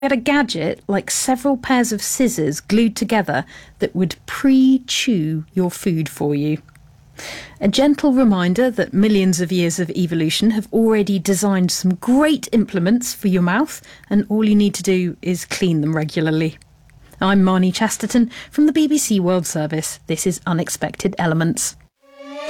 had a gadget like several pairs of scissors glued together that would pre-chew your food for you. A gentle reminder that millions of years of evolution have already designed some great implements for your mouth, and all you need to do is clean them regularly. I'm Marnie Chesterton from the BBC World Service. This is Unexpected Elements.